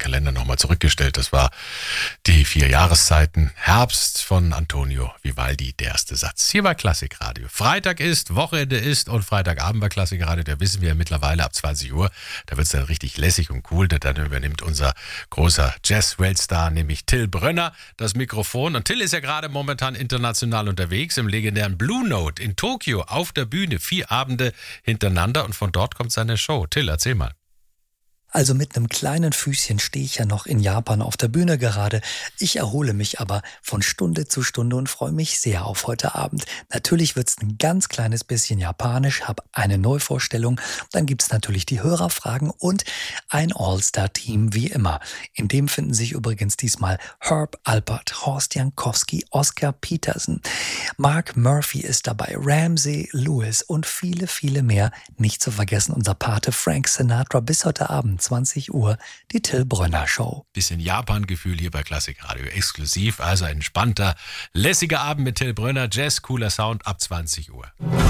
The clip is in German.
Kalender nochmal zurückgestellt. Das war die 4 Jahreszeiten. Herbst von Antonio Vivaldi, der erste Satz. Hier bei Klassikradio. Freitag ist, Wochenende ist und Freitagabend bei Klassikradio, da wissen wir mittlerweile ab 20 Uhr. Da wird es dann richtig lässig und cool. Dann übernimmt unser großer Jazz-Weltstar, nämlich Till Brönner, das Mikrofon. Und Till ist ja gerade momentan international unterwegs im legendären Blue Note in Tokio auf der Bühne. 4 Abende hintereinander und von dort kommt seine Show. Till, erzähl mal. Also mit einem kleinen Füßchen stehe ich ja noch in Japan auf der Bühne gerade. Ich erhole mich aber von Stunde zu Stunde und freue mich sehr auf heute Abend. Natürlich wird's ein ganz kleines bisschen japanisch, habe eine Neuvorstellung. Dann gibt's natürlich die Hörerfragen und ein All-Star-Team wie immer. In dem finden sich übrigens diesmal Herb Alpert, Horst Jankowski, Oscar Peterson. Mark Murphy ist dabei, Ramsey Lewis und viele, viele mehr. Nicht zu vergessen unser Pate Frank Sinatra bis heute Abend. 20 Uhr, die Till Brönner Show. Bisschen Japan-Gefühl hier bei Klassikradio exklusiv. Also ein entspannter, lässiger Abend mit Till Brönner. Jazz, cooler Sound ab 20 Uhr.